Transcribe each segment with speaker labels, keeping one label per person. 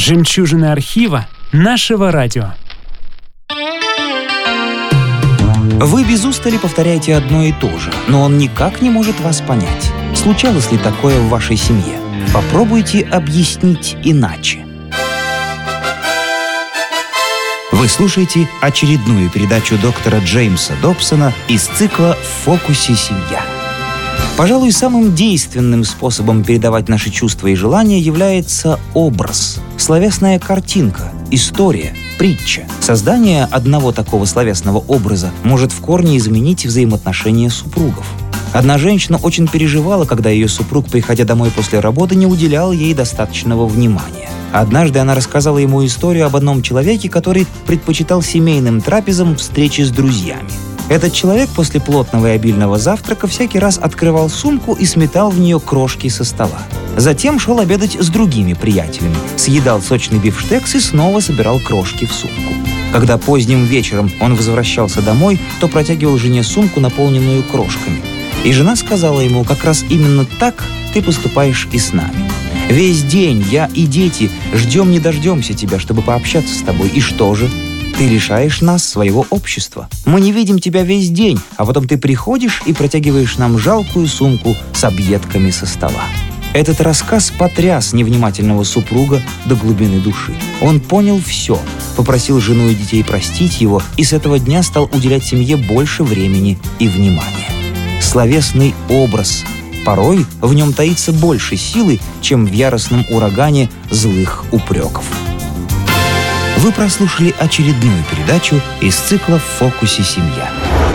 Speaker 1: Жемчужины архива нашего радио.
Speaker 2: Вы без устали повторяете одно и то же, но он никак не может вас понять. Случалось ли такое в вашей семье? Попробуйте объяснить иначе. Вы слушаете очередную передачу доктора Джеймса Добсона из цикла «В фокусе семья». Пожалуй, самым действенным способом передавать наши чувства и желания является образ, словесная картинка, история, притча. Создание одного такого словесного образа может в корне изменить взаимоотношения супругов. Одна женщина очень переживала, когда ее супруг, приходя домой после работы, не уделял ей достаточного внимания. Однажды она рассказала ему историю об одном человеке, который предпочитал семейным трапезам встречи с друзьями. Этот человек после плотного и обильного завтрака всякий раз открывал сумку и сметал в нее крошки со стола. Затем шел обедать с другими приятелями, съедал сочный бифштекс и снова собирал крошки в сумку. Когда поздним вечером он возвращался домой, то протягивал жене сумку, наполненную крошками. И жена сказала ему: «Как раз именно так ты поступаешь и с нами. Весь день я и дети ждем не дождемся тебя, чтобы пообщаться с тобой. И что же? Ты лишаешь нас своего общества. Мы не видим тебя весь день, а потом ты приходишь и протягиваешь нам жалкую сумку с объедками со стола». Этот рассказ потряс невнимательного супруга до глубины души. Он понял все, попросил жену и детей простить его и с этого дня стал уделять семье больше времени и внимания. Словесный образ. Порой в нем таится больше силы, чем в яростном урагане злых упреков. Вы прослушали очередную передачу из цикла «В фокусе семья».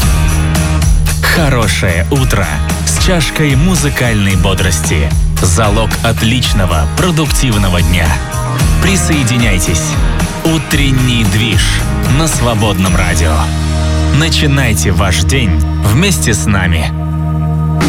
Speaker 3: Хорошее утро с чашкой музыкальной бодрости. Залог отличного, продуктивного дня. Присоединяйтесь. Утренний движ на Свободном радио. Начинайте ваш день вместе с нами.